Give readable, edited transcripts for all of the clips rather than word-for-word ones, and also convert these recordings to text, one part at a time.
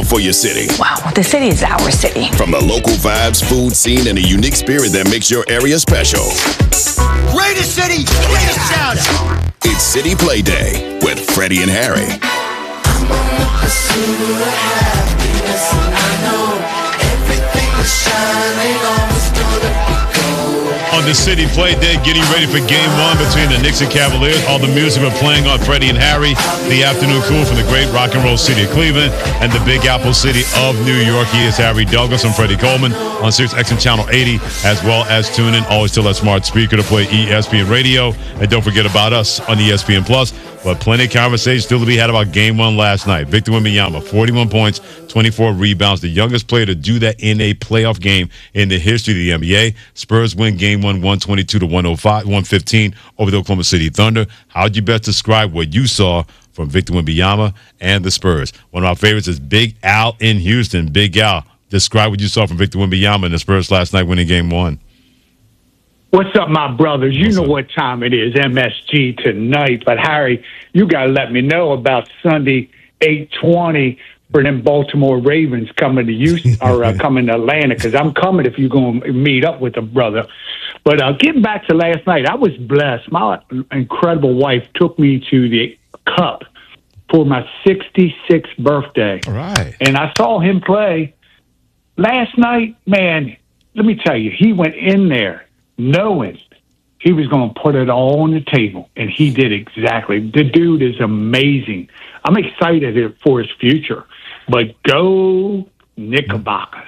love for your city. Wow, the city is our city. From the local vibes, food scene, and a unique spirit that makes your area special. Greatest city, greatest shout out. It's City Play Day with Freddie and Harry. I'm on the pursuit of happiness, and I know everything is shining always gonna be gold. On the City Play Day, getting ready for Game 1 between the Knicks and Cavaliers. All the music we're playing on Freddie and Harry. The afternoon cool from the great rock and roll city of Cleveland and the Big Apple city of New York. He is Harry Douglas. I'm Freddie Coleman on SiriusXM Channel 80, as well as tune in. Always tell that smart speaker to play ESPN Radio. And don't forget about us on ESPN Plus. But plenty of conversation still to be had about Game 1 last night. Victor Wembanyama, 41 points, 24 rebounds, the youngest player to do that in a playoff game in the history of the NBA. Spurs win Game 1, 122-115 over the Oklahoma City Thunder. How'd you best describe what you saw from Victor Wembanyama and the Spurs? One of our favorites is Big Al in Houston. Big Al, describe what you saw from Victor Wembanyama and the Spurs last night winning Game 1. What's up, my brothers? You know what time it is, MSG tonight. But, Harry, you got to let me know about Sunday, 8:20 for them Baltimore Ravens coming to Houston or coming to Atlanta, because I'm coming if you're going to meet up with a brother. But getting back to last night, I was blessed. My incredible wife took me to the Cup for my 66th birthday. All right. And I saw him play last night. Man, let me tell you, he went in there knowing he was going to put it all on the table, and he did exactly. The dude is amazing. I'm excited for his future, but go Knickerbockers.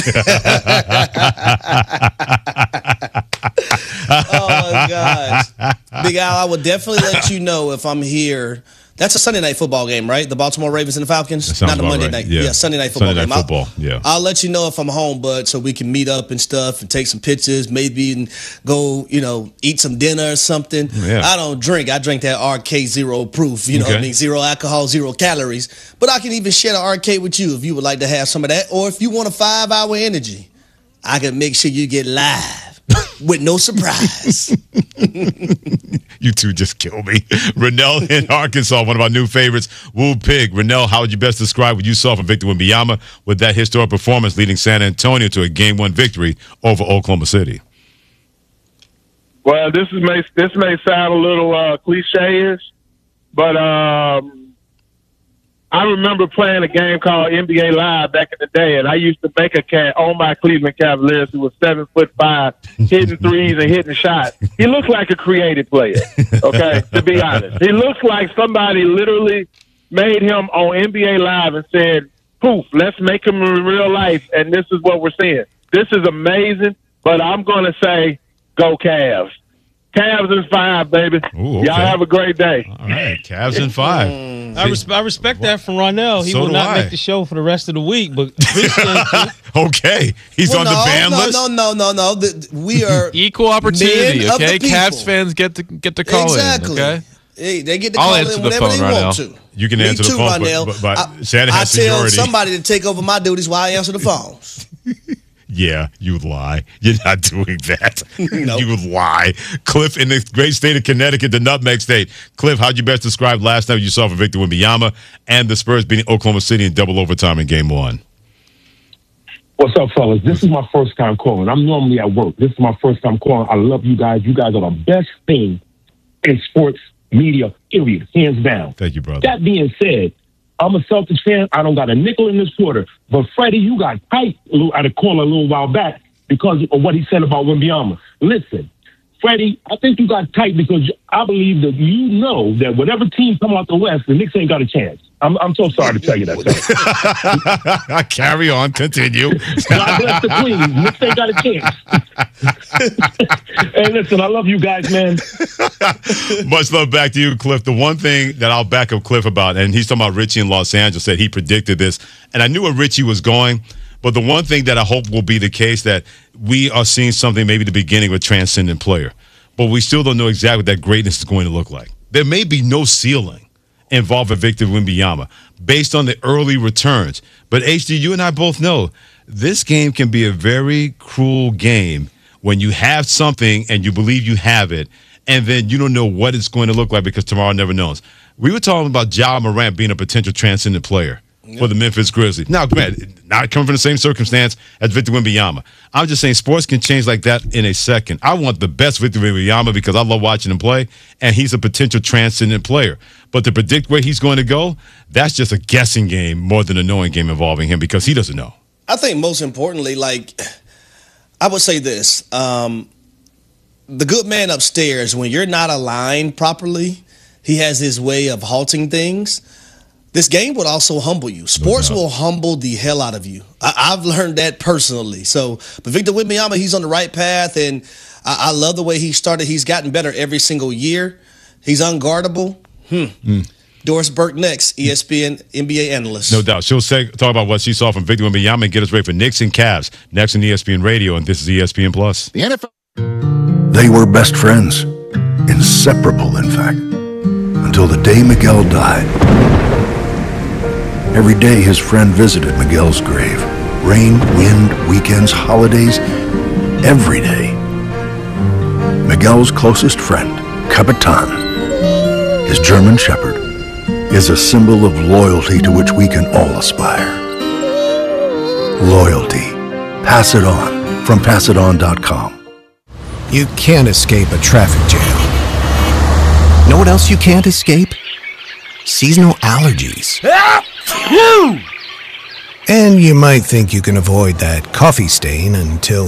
Oh, my gosh. Big Al, I will definitely let you know if I'm here. That's a Sunday night football game, right? The Baltimore Ravens and the Falcons? Not the Monday right. night. Yeah, Sunday night football Sunday game. night football, yeah. I'll let you know if I'm home, bud, so we can meet up and stuff and take some pictures, maybe and go, eat some dinner or something. Yeah. I don't drink. I drink that RK Zero Proof, what I mean? 0 alcohol, 0 calories. But I can even share the RK with you if you would like to have some of that. Or if you want a 5-hour energy, I can make sure you get live. With no surprise. You two just kill me. Rennell in Arkansas, one of our new favorites. Woo Pig. Rennell, how would you best describe what you saw from Victor Wembanyama with that historic performance leading San Antonio to a Game 1 victory over Oklahoma City? Well, this may sound a little cliche-ish, but I remember playing a game called NBA Live back in the day, and I used to make a cat on my Cleveland Cavaliers who was 7'5", hitting threes and hitting shots. He looked like a creative player, okay, to be honest. He looks like somebody literally made him on NBA Live and said, poof, let's make him in real life, and this is what we're seeing. This is amazing, but I'm going to say go Cavs. Cavs in 5, baby. Ooh, okay. Y'all have a great day. All right, Cavs in 5. I respect that from Ronnell. He So will do not I. make the show for the rest of the week, but appreciate you. Okay, he's on the ban list. No. We are equal opportunity. men of Okay, the people. Cavs fans get to call Exactly. in. Okay, Hey, they get to I'll call answer in the whenever phone, they Ronnell. want to. You can Me answer too, the phone, Ronnell. but Shannon has I tell seniority. somebody to take over my duties while I answer the phones. Yeah, you lie. You're not doing that. Nope. You lie. Cliff in the great state of Connecticut, the Nutmeg State. Cliff, how'd you best describe last night you saw from Victor Wembanyama and the Spurs beating Oklahoma City in double overtime in Game 1? What's up, fellas? This is my first time calling. I'm normally at work. This is my first time calling. I love you guys. You guys are the best thing in sports media, period, hands down. Thank you, brother. That being said, I'm a Celtics fan. I don't got a nickel in this quarter. But, Freddie, you got tight at a corner a little while back because of what he said about Wembanyama. Listen, Freddie, I think you got tight because I believe that you know that whatever team come out the West, the Knicks ain't got a chance. I'm so sorry to tell you that. Carry on. Continue. God bless the Queens. Knicks ain't got a chance. Hey, listen, I love you guys, man. Much love back to you, Cliff. The one thing that I'll back up Cliff about, and he's talking about Richie in Los Angeles, that he predicted this, and I knew where Richie was going, but the one thing that I hope will be the case that we are seeing something maybe the beginning of a transcendent player, but we still don't know exactly what that greatness is going to look like. There may be no ceiling involving Victor Wembanyama based on the early returns, but HD, you and I both know this game can be a very cruel game when you have something and you believe you have it, and then you don't know what it's going to look like because tomorrow never knows. We were talking about Ja Morant being a potential transcendent player. for the Memphis Grizzlies. Now, granted, not coming from the same circumstance as Victor Wembanyama. I'm just saying sports can change like that in a second. I want the best Victor Wembanyama because I love watching him play, and he's a potential transcendent player. But to predict where he's going to go, that's just a guessing game more than a knowing game involving him because he doesn't know. I think most importantly, like, I would say this. The good man upstairs, when you're not aligned properly, he has his way of halting things. This game would also humble you. Sports will humble the hell out of you. I've learned that personally. So, but Victor Wembanyama, he's on the right path, and I love the way he started. He's gotten better every single year. He's unguardable. Doris Burke next, ESPN NBA analyst. No doubt. She'll talk about what she saw from Victor Wembanyama and get us ready for Knicks and Cavs next on ESPN Radio, and this is ESPN Plus. The NFL. They were best friends, inseparable, in fact, until the day Miguel died. Every day his friend visited Miguel's grave. Rain, wind, weekends, holidays, every day. Miguel's closest friend, Capitan, his German Shepherd, is a symbol of loyalty to which we can all aspire. Loyalty. Pass it on from passiton.com. You can't escape a traffic jam. Know what else you can't escape? Seasonal allergies. And you might think you can avoid that coffee stain until...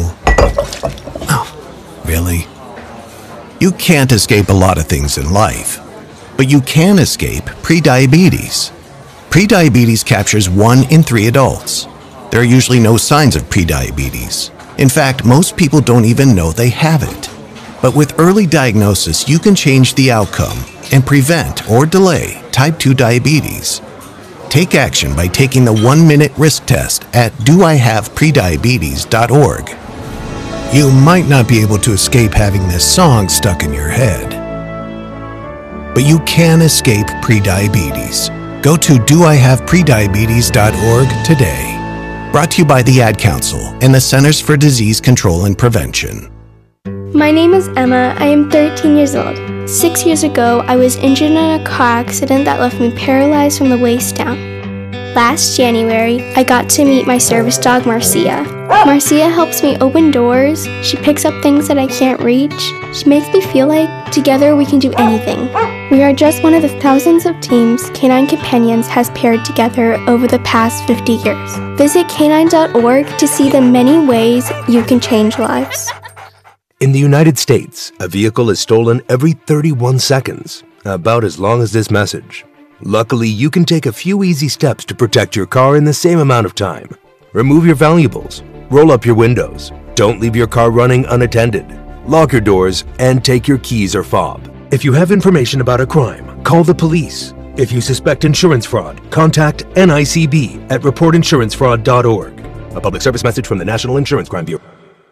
Oh, really? You can't escape a lot of things in life, but you can escape prediabetes. Prediabetes captures 1 in 3 adults. There are usually no signs of prediabetes. In fact, most people don't even know they have it. But with early diagnosis, you can change the outcome and prevent or delay type 2 diabetes. Take action by taking the 1-minute risk test at doihaveprediabetes.org. You might not be able to escape having this song stuck in your head, but you can escape prediabetes. Go to doihaveprediabetes.org today. Brought to you by the Ad Council and the Centers for Disease Control and Prevention. My name is Emma. I am 13 years old. 6 years ago, I was injured in a car accident that left me paralyzed from the waist down. Last January, I got to meet my service dog, Marcia. Marcia helps me open doors. She picks up things that I can't reach. She makes me feel like together we can do anything. We are just one of the thousands of teams Canine Companions has paired together over the past 50 years. Visit canine.org to see the many ways you can change lives. In the United States, a vehicle is stolen every 31 seconds, about as long as this message. Luckily, you can take a few easy steps to protect your car in the same amount of time. Remove your valuables, roll up your windows, don't leave your car running unattended, lock your doors, and take your keys or fob. If you have information about a crime, call the police. If you suspect insurance fraud, contact NICB at reportinsurancefraud.org. A public service message from the National Insurance Crime Bureau.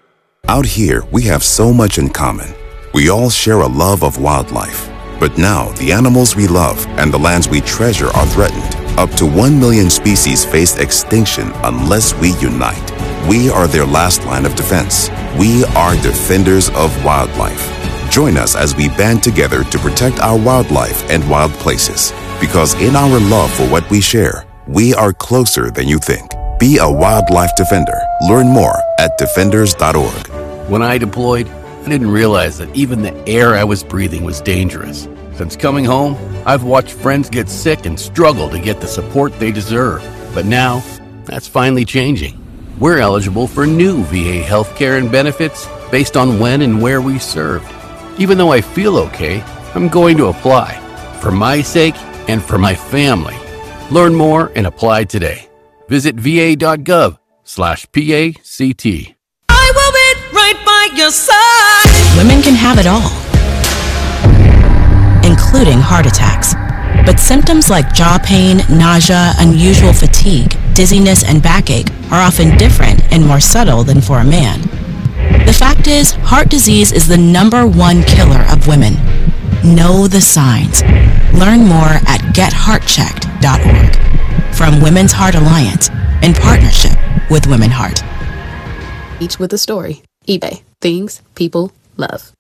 Out here, we have so much in common. We all share a love of wildlife. But now, the animals we love and the lands we treasure are threatened. Up to 1 million species face extinction unless we unite. We are their last line of defense. We are defenders of wildlife. Join us as we band together to protect our wildlife and wild places. Because in our love for what we share, we are closer than you think. Be a wildlife defender. Learn more at defenders.org. When I deployed, I didn't realize that even the air I was breathing was dangerous. Since coming home, I've watched friends get sick and struggle to get the support they deserve. But now, that's finally changing. We're eligible for new VA healthcare and benefits based on when and where we served. Even though I feel okay, I'm going to apply. For my sake and for my family. Learn more and apply today. Visit va.gov/PACT. I will be right by your side. Women can have it all, including heart attacks. But symptoms like jaw pain, nausea, unusual fatigue, dizziness, and backache are often different and more subtle than for a man. The fact is, heart disease is the #1 killer of women. Know the signs. Learn more at getheartchecked.org. From Women's Heart Alliance, in partnership with Women Heart. Each with a story. eBay. Things people love.